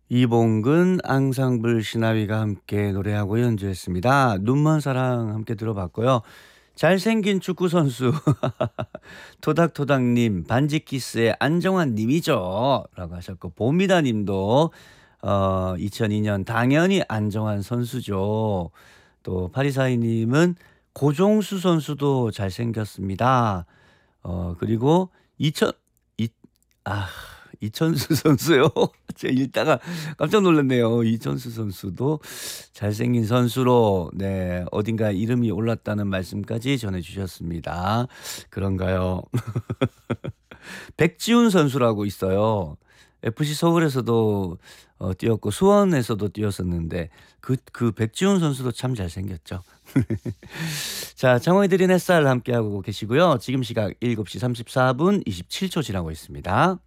이봉근 앙상블 시나위가 함께 노래하고 연주했습니다. 눈먼 사랑 함께 들어봤고요. 잘생긴 축구 선수 토닥토닥님 반지키스의 안정환님이죠 라고 하셨고, 보미다님도 2002년 당연히 안정환 선수죠. 또 파리사이님은 고종수 선수도 잘생겼습니다. 그리고 이, 아, 이천수 선수요. 제가 읽다가 깜짝 놀랐네요. 이천수 선수도 잘생긴 선수로 네 어딘가 이름이 올랐다는 말씀까지 전해주셨습니다. 그런가요? 백지훈 선수라고 있어요. FC 서울에서도 뛰었고 수원에서도 뛰었었는데 그 백지훈 선수도 참 잘생겼죠. 자, 창원이 드린 햇살 함께하고 계시고요. 지금 시각 7시 34분 27초 지나고 있습니다.